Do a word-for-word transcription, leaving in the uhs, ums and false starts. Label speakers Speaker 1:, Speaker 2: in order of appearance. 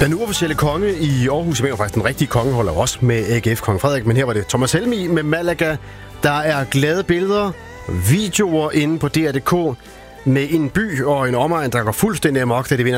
Speaker 1: Den uofficielle konge i Aarhus, jeg mener faktisk den rigtige konge, holder også med A G F Kong Frederik, men her var det Thomas Helmig med Malaga. Der er glade billeder, videoer inde på D R punktum d k med en by og en omegn, der går fuldstændig amok, da de vinder